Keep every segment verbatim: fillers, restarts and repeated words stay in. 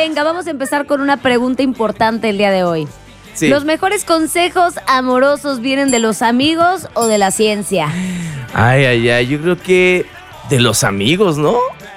venga, vamos a empezar con una pregunta importante el día de hoy. Sí. ¿Los mejores consejos amorosos vienen de los amigos o de la ciencia? Ay, ay, ay, yo creo que de los amigos, ¿no?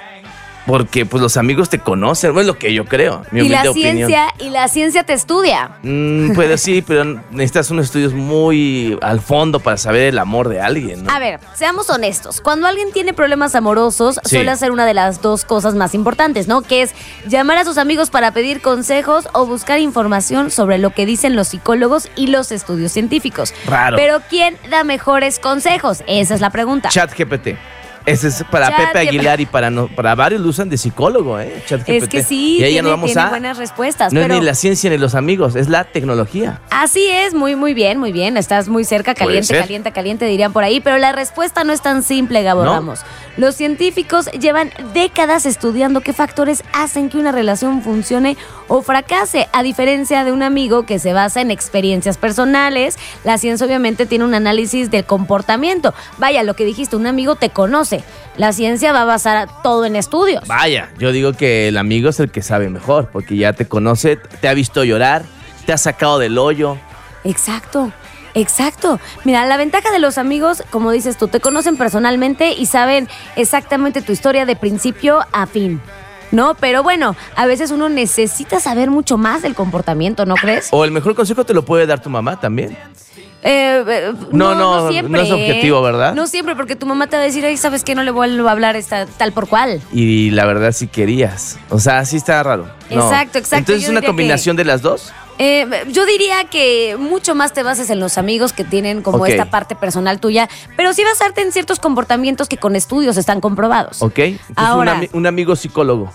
Porque pues los amigos te conocen, es lo que yo creo, mi y la opinión. ciencia y la ciencia te estudia. Mm, pues sí, pero necesitas unos estudios muy al fondo para saber el amor de alguien, ¿no? A ver, seamos honestos. Cuando alguien tiene problemas amorosos, sí. suele hacer una de las dos cosas más importantes, ¿no? Que es llamar a sus amigos para pedir consejos o buscar información sobre lo que dicen los psicólogos y los estudios científicos. Raro. Pero ¿quién da mejores consejos? Esa es la pregunta. ChatGPT. Ese es para Chat, Pepe Aguilar y para no, para varios lo usan de psicólogo, ¿eh? ChatGPT. Es que sí, y ahí tiene, vamos tiene a, buenas respuestas. No pero es ni la ciencia ni los amigos, es la tecnología. Así es, muy, muy bien, muy bien. Estás muy cerca, caliente, caliente, caliente, dirían por ahí. Pero la respuesta no es tan simple, Gabo Ramos. ¿No? Los científicos llevan décadas estudiando qué factores hacen que una relación funcione o fracase. A diferencia de un amigo que se basa en experiencias personales, la ciencia obviamente tiene un análisis del comportamiento. Vaya, lo que dijiste, un amigo te conoce. La ciencia va a basar todo en estudios. Vaya, yo digo que el amigo es el que sabe mejor, porque ya te conoce, te ha visto llorar, te ha sacado del hoyo. Exacto, exacto. Mira, la ventaja de los amigos, como dices tú, te conocen personalmente y saben exactamente tu historia de principio a fin. No, pero bueno, a veces uno necesita saber mucho más del comportamiento, ¿no crees? O el mejor consejo te lo puede dar tu mamá también. Eh, eh, no, no, no, no siempre. No es objetivo, ¿verdad? No siempre, porque tu mamá te va a decir, ay, ¿sabes qué? No le vuelvo a hablar esta, tal por cual. Y la verdad sí querías. O sea, sí está raro. No. Exacto, exacto. Entonces, ¿es una combinación que, de las dos? Eh, yo diría que mucho más te bases en los amigos que tienen como okay. esta parte personal tuya, pero sí basarte en ciertos comportamientos que con estudios están comprobados. Ok. Entonces, Ahora, un, un amigo psicólogo.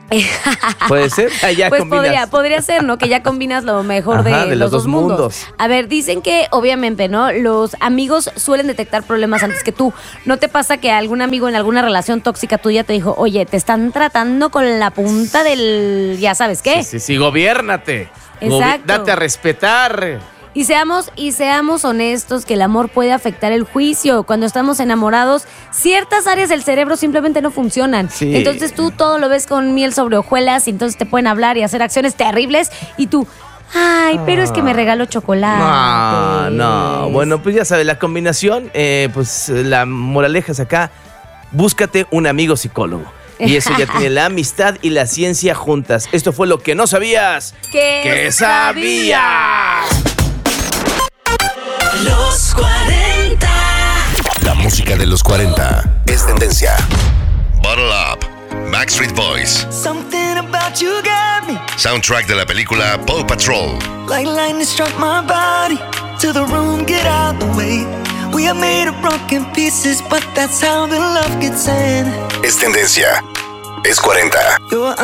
¿Puede ser? Allá pues podría, podría ser, ¿no? Que ya combinas lo mejor Ajá, de, de los, los dos mundos. mundos. A ver, dicen que obviamente, ¿no? Los amigos suelen detectar problemas antes que tú. ¿No te pasa que algún amigo en alguna relación tóxica tuya te dijo, oye, te están tratando con la punta del... ya sabes qué? Sí, sí, sí, gobiérnate. Exacto. Gobi- date a respetar. Y seamos, y seamos honestos que el amor puede afectar el juicio. Cuando estamos enamorados, ciertas áreas del cerebro simplemente no funcionan. Sí. Entonces tú todo lo ves con miel sobre hojuelas y entonces te pueden hablar y hacer acciones terribles y tú... Ay, pero es que me regaló chocolate. No, no. Bueno, pues ya sabes, la combinación, eh, pues la moraleja es acá. Búscate un amigo psicólogo. Y eso ya tiene la amistad y la ciencia juntas. Esto fue lo que no sabías. ¿Qué, ¿Qué sabías? Los cuarenta. La música de los cuarenta es tendencia. Bottle Up, Backstreet Boys. Something about you got me. Soundtrack de la película Paw Patrol. Like lightning struck my body. To the room, get out the way. We are made of broken pieces, but that's how the love gets in. Es tendencia. Es cuarenta. You're